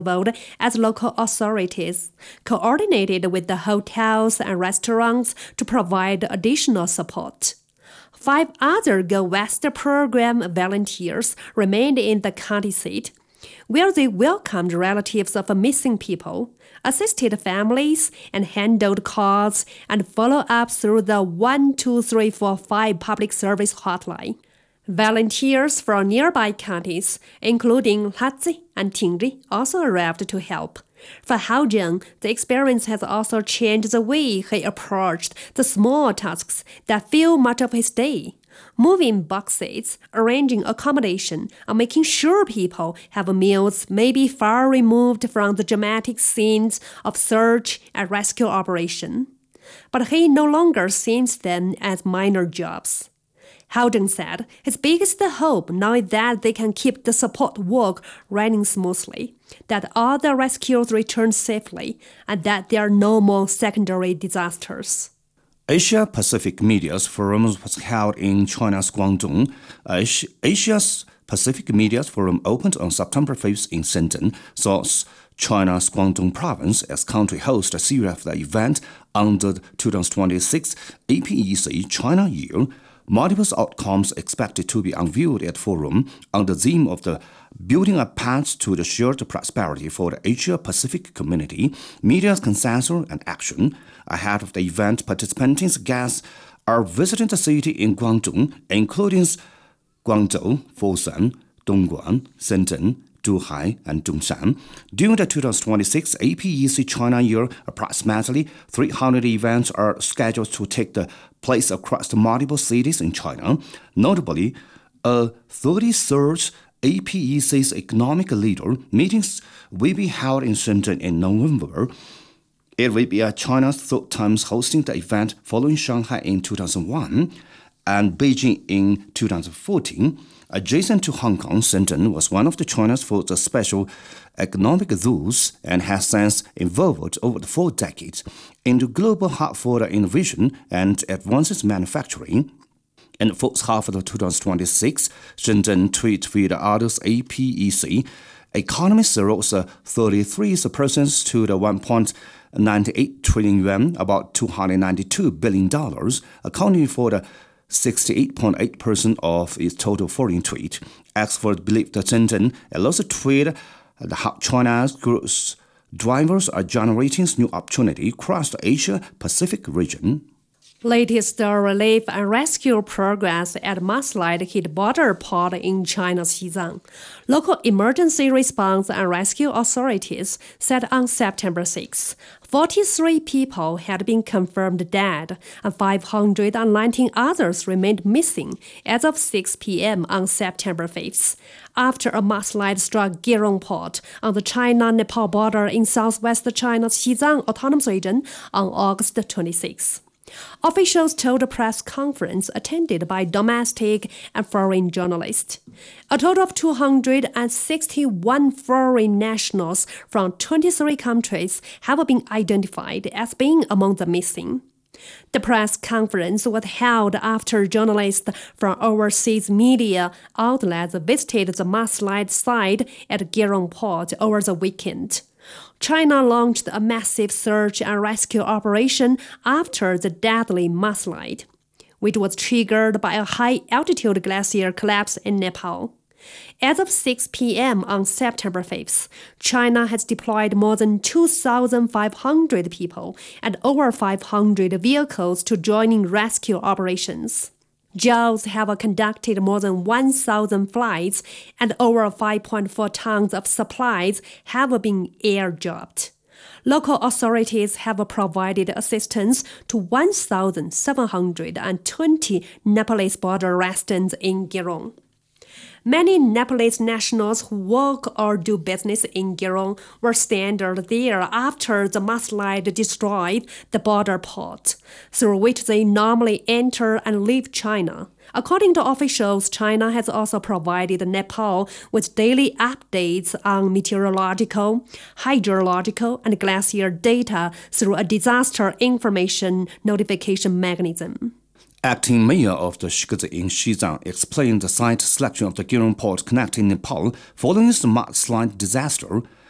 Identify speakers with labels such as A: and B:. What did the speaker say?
A: as local authorities coordinated with the hotels and restaurants to provide additional support. 5 other Go West program volunteers remained in the county seat, where they welcomed relatives of missing people, assisted families, and handled calls and follow-up through the 12345 public service hotline. Volunteers from nearby counties, including Hezi and Tingri, also arrived to help. For Hao Zheng, the experience has also changed the way he approached the small tasks that fill much of his day. Moving boxes, arranging accommodation, and making sure people have meals may be far removed from the dramatic scenes of search and rescue operation. But he no longer sees them as minor jobs. Hao Zheng said his biggest hope now is that they can keep the support work running smoothly, that all the rescues return safely, and that there are no more secondary disasters.
B: Asia-Pacific Media's Forum was held in China's Guangdong. Asia's Pacific Media's Forum opened on September 5th in Shenzhen, thus China's Guangdong province as country host a series of the event under the 2026 APEC China Year. Multiple outcomes expected to be unveiled at Forum on the theme of the building a path to the shared prosperity for the Asia-Pacific community, media's consensus and action. Ahead of the event, participants guests are visiting the city in Guangdong, including Guangzhou, Foshan, Dongguan, Shenzhen, Zhuhai, and Zhongshan. During the 2026 APEC China Year, approximately 300 events are scheduled to take place across the multiple cities in China. Notably, a 33rd APEC's economic leader meetings will be held in Shenzhen in November. It will be China's third time hosting the event following Shanghai in 2001 and Beijing in 2014. Adjacent to Hong Kong, Shenzhen was one of China's first special economic zones and has since evolved over the 4 decades into global hub for the innovation and advanced manufacturing. In the first half of 2026, Shenzhen tweeted with the others APEC. Economists rose 33% to the 1.98 trillion yuan, about $292 billion, accounting for the 68.8% of its total foreign trade. Experts believe that Shenzhen allows trade how China's growth drivers are generating new opportunity across the Asia-Pacific region.
A: Latest relief and rescue progress at mudslide-hit border port in China's Xizang. Local emergency response and rescue authorities said on September 6, 43 people had been confirmed dead and 519 others remained missing as of 6 p.m. on September 5th, after a mudslide struck Girong Port on the China-Nepal border in southwest China's Xizang Autonomous Region on August 26. Officials told a press conference attended by domestic and foreign journalists. A total of 261 foreign nationals from 23 countries have been identified as being among the missing. The press conference was held after journalists from overseas media outlets visited the mudslide site at Girong Port over the weekend. China launched a massive search and rescue operation after the deadly mudslide, which was triggered by a high-altitude glacier collapse in Nepal. As of 6 p.m. on September 5th, China has deployed more than 2,500 people and over 500 vehicles to join in rescue operations. JAWS have conducted more than 1,000 flights and over 5.4 tons of supplies have been airdropped. Local authorities have provided assistance to 1,720 Nepalese border residents in Girong. Many Nepalese nationals who work or do business in Girong were stranded there after the mudslide destroyed the border port, through which they normally enter and leave China. According to officials, China has also provided Nepal with daily updates on meteorological, hydrological, and glacier data through a disaster information notification mechanism.
B: Acting mayor of the Shigzi in Xizang explained the site selection of the Girong port connecting Nepal following the mudslide disaster.